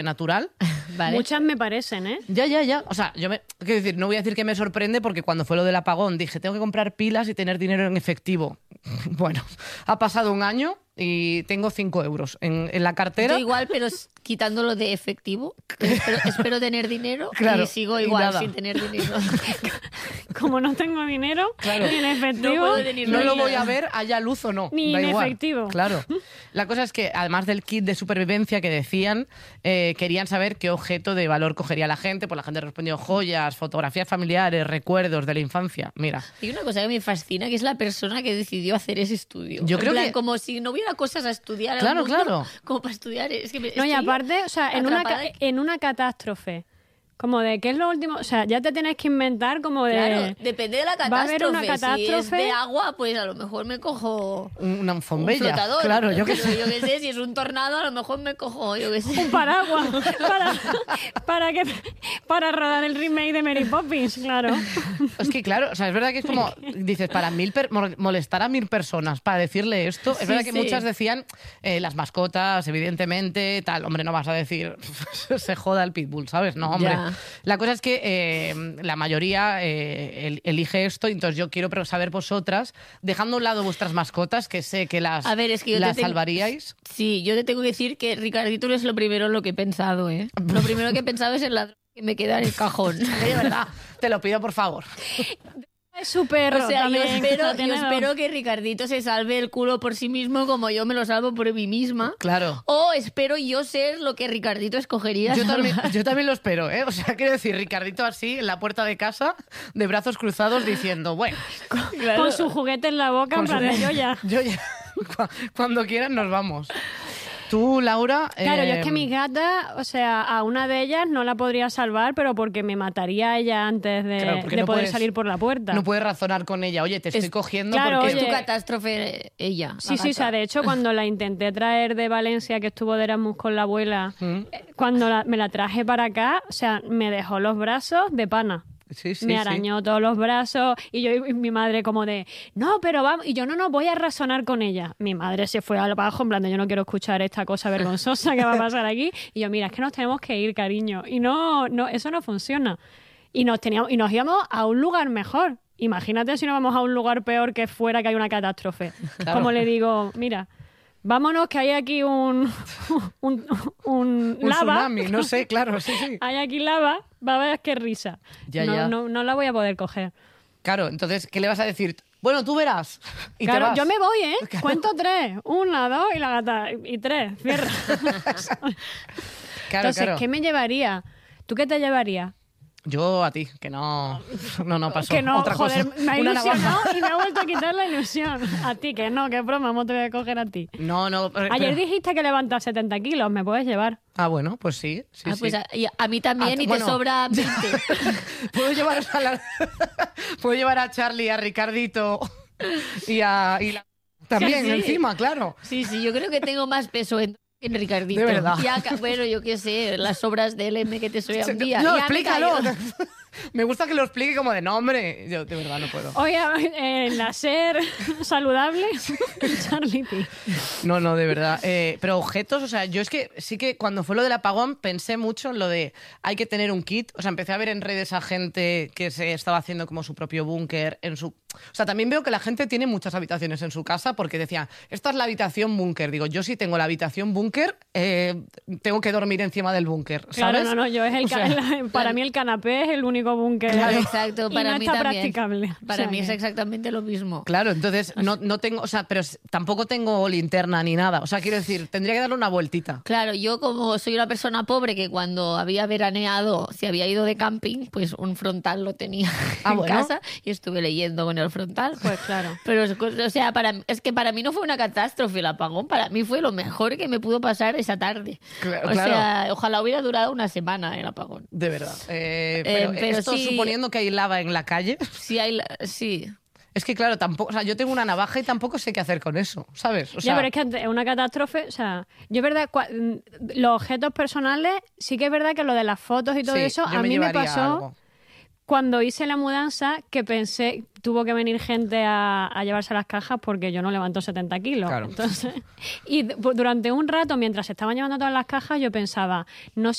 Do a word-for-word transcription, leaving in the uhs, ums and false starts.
natural. Vale. Muchas me parecen, ¿eh? Ya, ya, ya. O sea, yo me, quiero decir, no voy a decir que me sorprende porque cuando fue lo del apagón dije, tengo que comprar pilas y tener dinero en efectivo. Bueno, ha pasado un año y tengo cinco euros en, en la cartera. Yo igual, pero quitándolo de efectivo. Espero, espero tener dinero Claro, y sigo y igual nada. sin tener dinero. Como no tengo dinero, Claro. ni en efectivo, No puedo tener No lo nada. voy a ver, haya luz o no. Ni da en igual. efectivo. Claro. La cosa es que, además del kit de supervivencia que decían, eh, querían saber qué objeto de valor cogería la gente. Pues la gente respondió joyas, fotografías familiares, recuerdos de la infancia. Mira, Hay una cosa que me fascina, que es la persona que decidió hacer ese estudio. Yo En creo plan, que- como si no hubiera cosas a estudiar. al Claro, mundo, claro. Como para estudiar. Es que me- No, y estoy aparte, o sea, en una, atrapada ca- de- en una catástrofe, como de qué es lo último, o sea, ya te tienes que inventar como de... Claro, depende de la catástrofe. Va a haber una Si es catástrofe. de agua, pues a lo mejor me cojo una un fombella. flotador. Claro, yo qué Pero sé. yo qué sé, si es un tornado, a lo mejor me cojo, yo qué sé. Un paraguas para, para, que, para rodar el remake de Mary Poppins, claro. Es que claro, o sea, es verdad que es como, dices, para mil per- mol- molestar a mil personas para decirle esto, es Sí, verdad que sí. muchas decían eh, las mascotas, evidentemente, tal, hombre, no vas a decir se joda el pitbull, ¿sabes? No, hombre. Ya. La cosa es que eh, la mayoría eh, el- elige esto, entonces yo quiero pero saber vosotras, dejando a un lado vuestras mascotas, que sé que las, A ver, es que yo te las tengo- salvaríais. Sí, yo te tengo que decir que Ricardito no es lo primero en lo que he pensado, ¿eh? Lo primero que he pensado es en la droga que me queda en el cajón. De verdad, te lo pido por favor. Es su perro O sea, yo también. espero, lo yo tiene- espero que Ricardito se salve el culo por sí mismo como yo me lo salvo por mí misma. Claro. O espero yo ser lo que Ricardito escogería. Yo también, salvar. yo también lo espero, ¿eh? O sea, quiero decir, Ricardito así, en la puerta de casa, de brazos cruzados, diciendo, bueno, Claro. Con su juguete en la boca, en con su- plan de yo ya. yo ya, cu- cuando quieran nos vamos. Tú, Laura... Claro, yo eh, es que mi gata, o sea, a una de ellas no la podría salvar, pero porque me mataría a ella antes de, Claro, porque de no poder puedes- salir por la puerta. no puedes razonar con ella, oye, te estoy Es- cogiendo claro, porque... Es tu oye. catástrofe ella. Sí, la sí, o sea, gata. de hecho, cuando la intenté traer de Valencia, que estuvo de Erasmus con la abuela, Mm. eh, cuando la- me la traje para acá, o sea, me dejó los brazos de pana. Sí, sí, me sí. arañó todos los brazos y yo y mi madre como de, no, pero vamos, y yo no, no, voy a razonar con ella. Mi madre se fue al bajo en plan de yo no quiero escuchar esta cosa vergonzosa que va a pasar aquí. Y yo, mira, es que nos tenemos que ir, cariño. Y no, no, eso no funciona. Y nos teníamos, y nos íbamos a un lugar mejor. Imagínate si nos vamos a un lugar peor que fuera que hay una catástrofe. Claro. Como le digo, mira, vámonos que hay aquí un, un, un, Un lava. tsunami, no sé, claro, sí, sí. Hay aquí lava, va a ver qué risa. Ya, no, ya. No, no la voy a poder coger. Claro, entonces, ¿qué le vas a decir? Bueno, tú verás. Y te Claro, vas. yo me voy, ¿eh? Cuento tres. Una, dos y la gata. Y tres. Cierra. Claro, Entonces, claro. ¿qué me llevaría? ¿Tú qué te llevarías? Yo a ti, que no... No, no pasó. Que no, Otra joder, cosa. me ha Una ilusionado navaja. y me ha vuelto a quitar la ilusión. A ti, que no, que broma, ¿cómo te voy a coger a ti? No, no... pero- Ayer pero- dijiste que levantas setenta kilos, ¿me puedes llevar? Ah, bueno, pues sí, sí, Ah, sí. pues a, y a mí también Ah, y bueno. te sobra veinte. Puedo llevar a la- Puedo llevar a Charlie, a Ricardito y a... y la- También, Sí, sí. encima, claro. Sí, sí, yo creo que tengo más peso en, en Ricardito. De verdad. Y acá- bueno, yo qué sé, las sobras de L M que te soy un día. No, Ya me explícalo. caigo. Me gusta que lo explique como de nombre. Yo de verdad no puedo. Oye, en la ser saludable, Charlie P. No, no, de verdad. Eh, pero objetos, o sea, yo es que sí que cuando fue lo del apagón pensé mucho en lo de hay que tener un kit. O sea, empecé a ver en redes a gente que se estaba haciendo como su propio búnker en su... O sea, también veo que la gente tiene muchas habitaciones en su casa porque decía, esta es la habitación búnker. Digo, yo sí tengo la habitación búnker, eh, tengo que dormir encima del búnker, Claro, ¿sabes? no, no, yo es el O ca- sea, la- para mí el canapé es el único búnker. Claro, exacto, Y para no mí está también. practicable. Para O sea mí es que- exactamente lo mismo. Claro, entonces no, no tengo, o sea, pero s- tampoco tengo linterna ni nada. O sea, quiero decir, tendría que darle una vueltita. Claro, yo como soy una persona pobre que cuando había veraneado, si había ido de camping, pues un frontal lo tenía Ah, en bueno. casa y estuve leyendo con el frontal. Pues claro. Pero, es co- o sea, para, es que para mí no fue una catástrofe el apagón, para mí fue lo mejor que me pudo pasar esa tarde. Claro, o claro. sea, ojalá hubiera durado una semana el apagón. De verdad. Eh, pero Eh, pero esto sí- suponiendo que hay lava en la calle. Sí, hay, la- sí. Es que claro, tampoco, o sea, yo tengo una navaja y tampoco sé qué hacer con eso, ¿sabes? O sea, ya, pero es que ante una catástrofe, o sea, yo es verdad, cua- los objetos personales, sí que es verdad que lo de las fotos y todo sí, eso, yo a mí me llevaría pasó algo. cuando hice la mudanza que pensé, tuvo que venir gente a, a llevarse las cajas porque yo no levanto setenta kilos. Claro. Entonces, y d- durante un rato, mientras se estaban llevando todas las cajas, yo pensaba, no